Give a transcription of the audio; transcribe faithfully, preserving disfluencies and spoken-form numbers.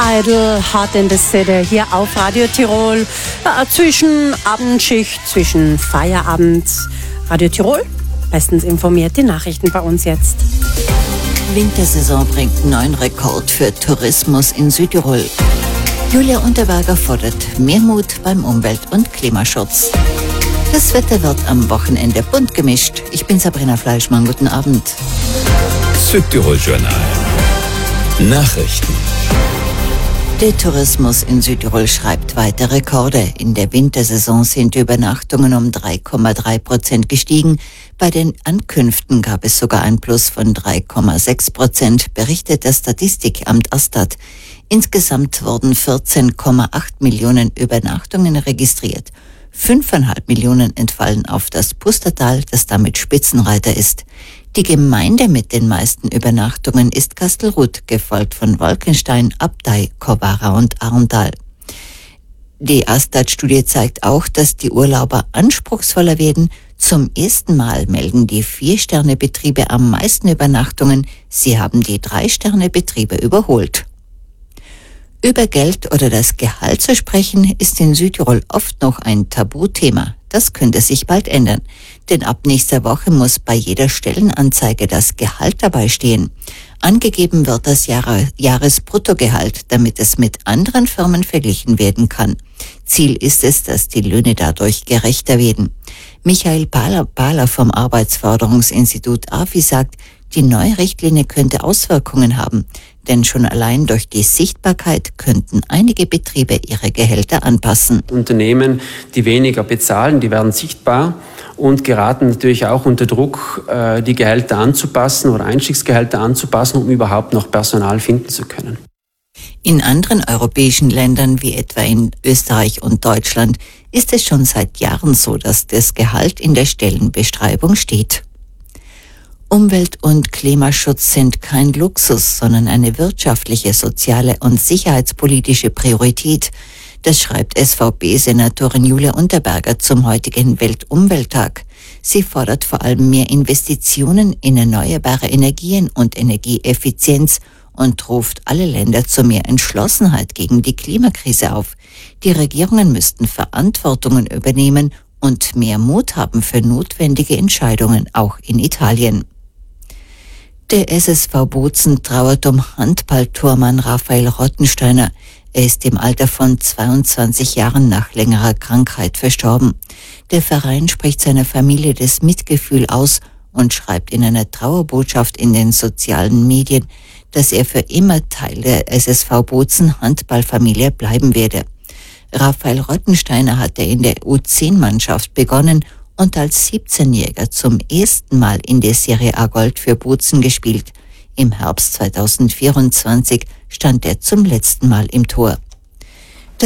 Idol, Hot in the City, hier auf Radio Tirol, äh, zwischen Abendschicht, zwischen Feierabend. Radio Tirol, bestens informiert, die Nachrichten bei uns jetzt. Wintersaison bringt neuen Rekord für Tourismus in Südtirol. Julia Unterberger fordert mehr Mut beim Umwelt- und Klimaschutz. Das Wetter wird am Wochenende bunt gemischt. Ich bin Sabrina Fleischmann, guten Abend. Südtirol Journal. Nachrichten. Der Tourismus in Südtirol schreibt weiter Rekorde. In der Wintersaison sind Übernachtungen um drei Komma drei Prozent gestiegen. Bei den Ankünften gab es sogar ein Plus von drei Komma sechs Prozent, berichtet das Statistikamt Astat. Insgesamt wurden vierzehn Komma acht Millionen Übernachtungen registriert. fünf Komma fünf Millionen entfallen auf das Pustertal, das damit Spitzenreiter ist. Die Gemeinde mit den meisten Übernachtungen ist Kastelruth, gefolgt von Wolkenstein, Abtei, Corvara und Arundal. Die Astat-Studie zeigt auch, dass die Urlauber anspruchsvoller werden. Zum ersten Mal melden die Vier-Sterne-Betriebe am meisten Übernachtungen. Sie haben die Drei-Sterne-Betriebe überholt. Über Geld oder das Gehalt zu sprechen, ist in Südtirol oft noch ein Tabuthema. Das könnte sich bald ändern, denn ab nächster Woche muss bei jeder Stellenanzeige das Gehalt dabei stehen. Angegeben wird das Jahre- Jahresbruttogehalt, damit es mit anderen Firmen verglichen werden kann. Ziel ist es, dass die Löhne dadurch gerechter werden. Michael Bahler vom Arbeitsförderungsinstitut A F I sagt, die neue Richtlinie könnte Auswirkungen haben, denn schon allein durch die Sichtbarkeit könnten einige Betriebe ihre Gehälter anpassen. Unternehmen, die weniger bezahlen, die werden sichtbar und geraten natürlich auch unter Druck, die Gehälter anzupassen oder Einstiegsgehälter anzupassen, um überhaupt noch Personal finden zu können. In anderen europäischen Ländern, wie etwa in Österreich und Deutschland, ist es schon seit Jahren so, dass das Gehalt in der Stellenbeschreibung steht. Umwelt- und Klimaschutz sind kein Luxus, sondern eine wirtschaftliche, soziale und sicherheitspolitische Priorität. Das schreibt S V P-Senatorin Julia Unterberger zum heutigen Weltumwelttag. Sie fordert vor allem mehr Investitionen in erneuerbare Energien und Energieeffizienz und ruft alle Länder zu mehr Entschlossenheit gegen die Klimakrise auf. Die Regierungen müssten Verantwortungen übernehmen und mehr Mut haben für notwendige Entscheidungen, auch in Italien. Der S S V Bozen trauert um Handballtormann Raphael Rottensteiner. Er ist im Alter von zweiundzwanzig Jahren nach längerer Krankheit verstorben. Der Verein spricht seiner Familie das Mitgefühl aus und schreibt in einer Trauerbotschaft in den sozialen Medien, dass er für immer Teil der S S V Bozen Handballfamilie bleiben werde. Raphael Rottensteiner hatte in der U zehn Mannschaft begonnen und als siebzehnjähriger zum ersten Mal in der Serie A Gold für Bozen gespielt. Im Herbst zweitausendvierundzwanzig stand er zum letzten Mal im Tor.